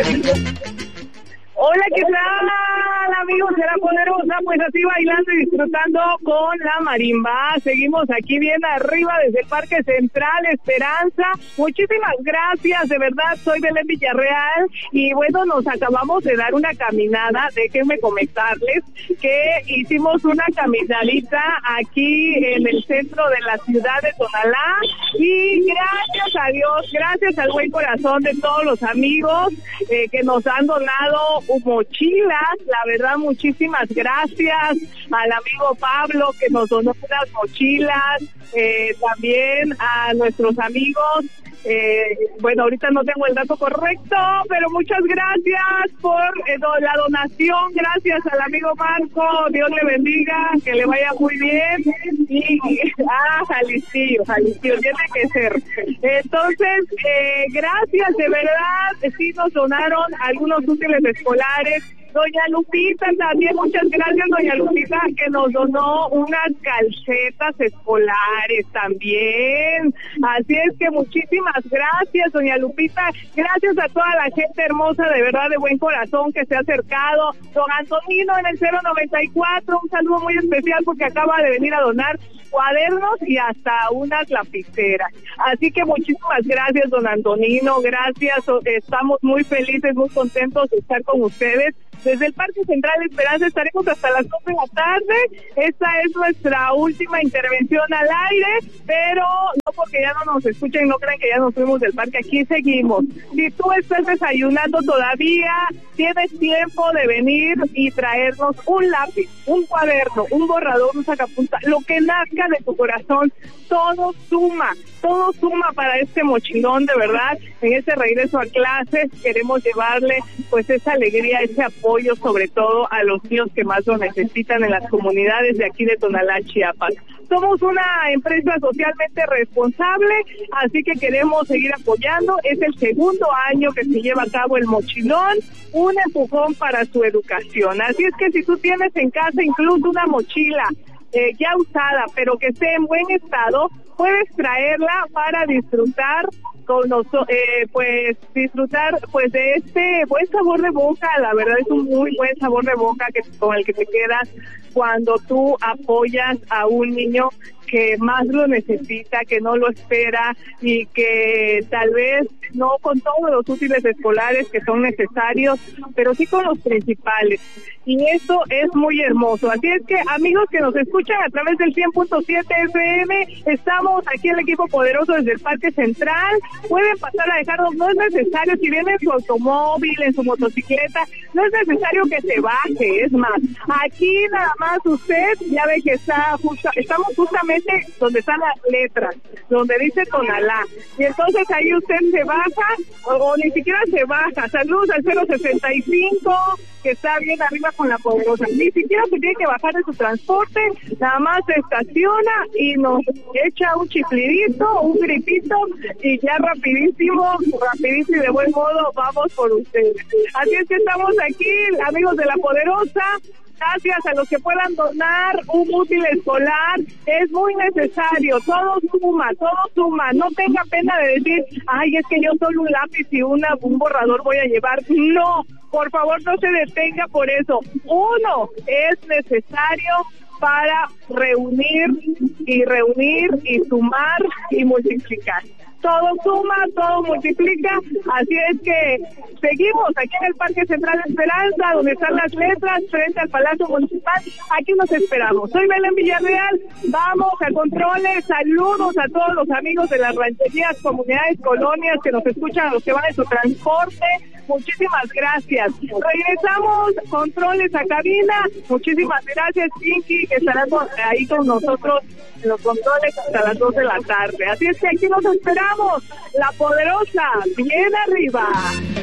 Hola, ¿qué tal, amigos de La Poderosa? Pues así bailando y disfrutando con la marimba. Seguimos aquí bien arriba desde el Parque Central Esperanza. Muchísimas gracias, de verdad, soy Belén Villarreal y bueno, nos acabamos de dar una caminada. Déjenme comentarles que hicimos una caminadita aquí en el centro de la ciudad de Tonalá y gracias a Dios, gracias al buen corazón de todos los amigos que nos han donado mochilas, la verdad, muchísimas gracias al amigo Pablo que nos donó unas mochilas, también a nuestros amigos, bueno, ahorita no tengo el dato correcto, pero muchas gracias por la donación, gracias al amigo Marco, Dios le bendiga, que le vaya muy bien, y Jalisco, tiene que ser. Entonces, gracias, de verdad, sí nos donaron algunos útiles escolares. Doña Lupita también, muchas gracias, doña Lupita, que nos donó unas calcetas escolares también. Así es que muchísimas gracias, doña Lupita. Gracias a toda la gente hermosa, de verdad, de buen corazón, que se ha acercado. Don Antonino en el 094, un saludo muy especial porque acaba de venir a donar cuadernos y hasta unas lapiceras. Así que muchísimas gracias, don Antonino, gracias. Estamos muy felices, muy contentos de estar con ustedes. Desde el Parque Central Esperanza estaremos hasta las 2 de la tarde. Esta es nuestra última intervención al aire, pero no porque ya no nos escuchen, no crean que ya nos fuimos del parque, aquí seguimos. Si tú estás desayunando todavía, tienes tiempo de venir y traernos un lápiz, un cuaderno, un borrador, un sacapunta, lo que nazca de tu corazón, todo suma para este mochilón, de verdad. En este regreso a clases queremos llevarle pues esa alegría, ese apoyo, sobre todo a los niños que más lo necesitan en las comunidades de aquí de Tonalá, Chiapas. Somos una empresa socialmente responsable, así que queremos seguir apoyando. Es el segundo año que se lleva a cabo el mochilón, un empujón para su educación. Así es que si tú tienes en casa incluso una mochila ya usada, pero que esté en buen estado, puedes traerla para disfrutar con disfrutar pues de este buen sabor de boca. La verdad es un muy buen sabor de boca con el que te quedas cuando tú apoyas a un niño que más lo necesita, que no lo espera y que tal vez no con todos los útiles escolares que son necesarios, pero sí con los principales. Y eso es muy hermoso. Así es que, amigos que nos escuchan a través del 100.7 FM, estamos aquí el equipo poderoso desde el Parque Central. Pueden pasar a dejarnos, no es necesario, si viene en su automóvil, en su motocicleta, no es necesario que se baje. Es más, aquí nada más usted ya ve que estamos justamente donde están las letras, donde dice Tonalá, y entonces ahí usted se baja o ni siquiera se baja. Saludos al 065 que está bien arriba con La Poderosa, ni siquiera se tiene que bajar de su transporte, nada más se estaciona y nos echa un chiflidito, un gritito y ya rapidísimo y de buen modo vamos por ustedes. Así es que estamos aquí, amigos de La Poderosa. Gracias a los que puedan donar un útil escolar, es muy necesario, todo suma, no tenga pena de decir, ay, es que yo solo un lápiz y un borrador voy a llevar. No, por favor no se detenga por eso. Uno es necesario para reunir y sumar y multiplicar. Todo suma, todo multiplica, así es que seguimos aquí en el Parque Central Esperanza, donde están las letras, frente al Palacio Municipal. Aquí nos esperamos. Soy Belén Villarreal, vamos a controles. Saludos a todos los amigos de las rancherías, comunidades, colonias que nos escuchan, a los que van en su transporte. Muchísimas gracias. Regresamos, controles a cabina. Muchísimas gracias, Pinky, que estará ahí con nosotros en los controles hasta las 2 de la tarde. Así es que aquí nos esperamos. La Poderosa, bien arriba.